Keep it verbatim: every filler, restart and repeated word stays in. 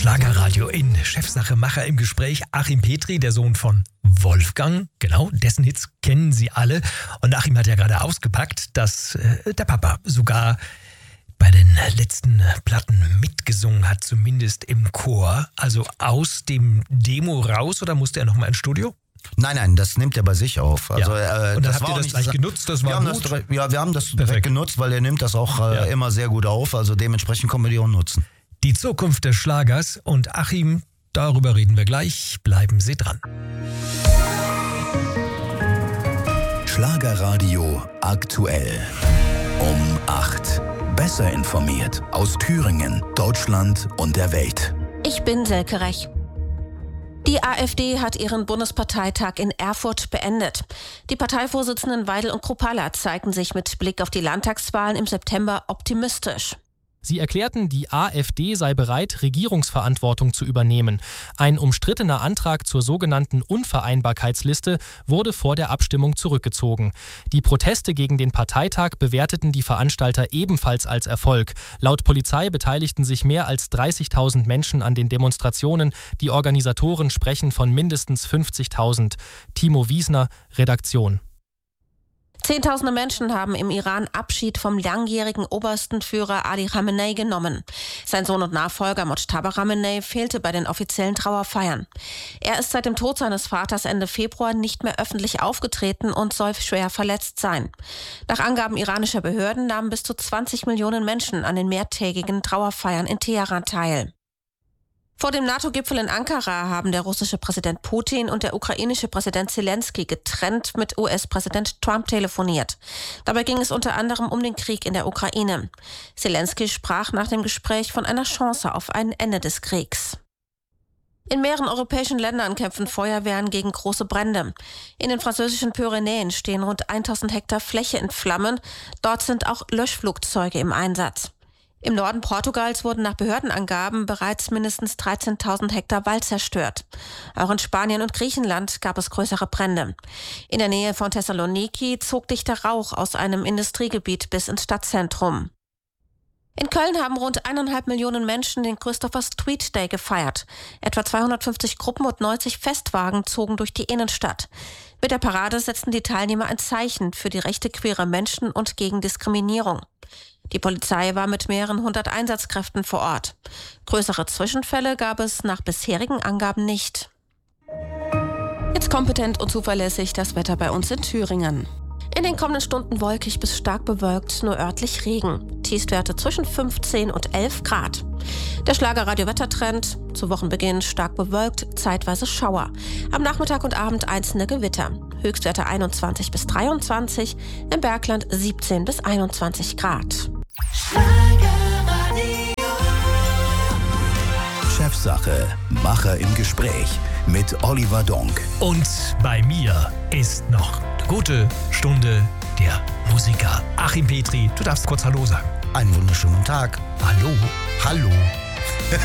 Schlagerradio in Chefsache Macher im Gespräch. Achim Petri, der Sohn von Wolfgang, genau, dessen Hits kennen Sie alle. Und Achim hat ja gerade ausgepackt, dass äh, der Papa sogar bei den letzten Platten mitgesungen hat, zumindest im Chor. Also aus dem Demo raus, oder musste er nochmal ins Studio? Nein, nein, das nimmt er bei sich auf. Also, ja. äh, Und dann das habt war ihr das nicht gleich das, genutzt, das war wir gut? Das, ja, wir haben das Perfekt. direkt genutzt, weil er nimmt das auch äh, ja. immer sehr gut auf. Also dementsprechend können wir die auch nutzen. Die Zukunft des Schlagers und Achim, darüber reden wir gleich. Bleiben Sie dran. Schlagerradio aktuell. Um acht. Besser informiert aus Thüringen, Deutschland und der Welt. Ich bin Selke Rech. Die AfD hat ihren Bundesparteitag in Erfurt beendet. Die Parteivorsitzenden Weidel und Kruppalla zeigten sich mit Blick auf die Landtagswahlen im September optimistisch. Sie erklärten, die AfD sei bereit, Regierungsverantwortung zu übernehmen. Ein umstrittener Antrag zur sogenannten Unvereinbarkeitsliste wurde vor der Abstimmung zurückgezogen. Die Proteste gegen den Parteitag bewerteten die Veranstalter ebenfalls als Erfolg. Laut Polizei beteiligten sich mehr als dreißigtausend Menschen an den Demonstrationen. Die Organisatoren sprechen von mindestens fünfzigtausend. Timo Wiesner, Redaktion. Zehntausende Menschen haben im Iran Abschied vom langjährigen obersten Führer Ali Khamenei genommen. Sein Sohn und Nachfolger Mojtaba Khamenei fehlte bei den offiziellen Trauerfeiern. Er ist seit dem Tod seines Vaters Ende Februar nicht mehr öffentlich aufgetreten und soll schwer verletzt sein. Nach Angaben iranischer Behörden nahmen bis zu zwanzig Millionen Menschen an den mehrtägigen Trauerfeiern in Teheran teil. Vor dem NATO-Gipfel in Ankara haben der russische Präsident Putin und der ukrainische Präsident Zelensky getrennt mit U S-Präsident Trump telefoniert. Dabei ging es unter anderem um den Krieg in der Ukraine. Zelensky sprach nach dem Gespräch von einer Chance auf ein Ende des Kriegs. In mehreren europäischen Ländern kämpfen Feuerwehren gegen große Brände. In den französischen Pyrenäen stehen rund tausend Hektar Fläche in Flammen. Dort sind auch Löschflugzeuge im Einsatz. Im Norden Portugals wurden nach Behördenangaben bereits mindestens dreizehntausend Hektar Wald zerstört. Auch in Spanien und Griechenland gab es größere Brände. In der Nähe von Thessaloniki zog dichter Rauch aus einem Industriegebiet bis ins Stadtzentrum. In Köln haben rund eineinhalb Millionen Menschen den Christopher Street Day gefeiert. Etwa zweihundertfünfzig Gruppen und neunzig Festwagen zogen durch die Innenstadt. Mit der Parade setzten die Teilnehmer ein Zeichen für die Rechte queerer Menschen und gegen Diskriminierung. Die Polizei war mit mehreren hundert Einsatzkräften vor Ort. Größere Zwischenfälle gab es nach bisherigen Angaben nicht. Jetzt kompetent und zuverlässig das Wetter bei uns in Thüringen. In den kommenden Stunden wolkig bis stark bewölkt, nur örtlich Regen. Tiefstwerte zwischen fünfzehn und elf Grad. Der Schlagerradio-Wettertrend: zu Wochenbeginn stark bewölkt, zeitweise Schauer. Am Nachmittag und Abend einzelne Gewitter. Höchstwerte einundzwanzig bis dreiundzwanzig, im Bergland siebzehn bis einundzwanzig Grad. Chefsache Macher im Gespräch mit Oliver Donk. Und bei mir ist noch eine gute Stunde der Musiker Achim Petri. Du darfst kurz Hallo sagen. Einen wunderschönen Tag. Hallo. Hallo.